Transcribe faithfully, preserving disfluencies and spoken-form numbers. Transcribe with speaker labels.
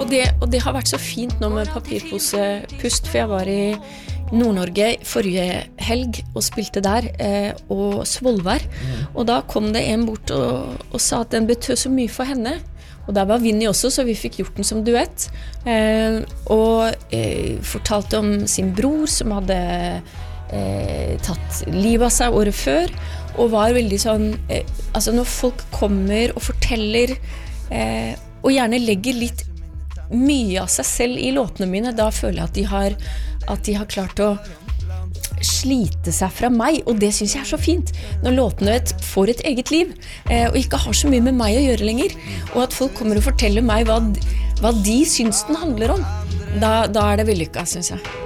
Speaker 1: og det, og det har vært så fint nå med papirposepust, for jeg var i Nord-Norge forrige helg og spilte der, eh, og Svolvær, mm. og da kom det en bort og, og sa at den betød så mye for henne, og der var Vinnie også, så vi fikk gjort den som duett, eh, og eh, fortalte om sin bror som hadde eh, tatt livet av seg året før, og var veldig sånn, eh, altså når folk kommer og forteller, eh, og gjerne legger litt mye av seg selv i låtene mine, da føler jeg at de har, at de har klart å slite seg fra meg, og det synes jeg er så fint når låtene får et eget liv eh, og ikke har så mye med meg å gjøre lenger, og at folk kommer og forteller meg hva, hva de syns den handler om, da, da er det vellykket, synes jeg.